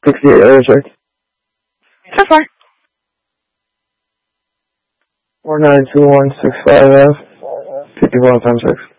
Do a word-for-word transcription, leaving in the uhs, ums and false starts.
sixty-eight area check. So far. four nine two one six five F, fifty-one times six.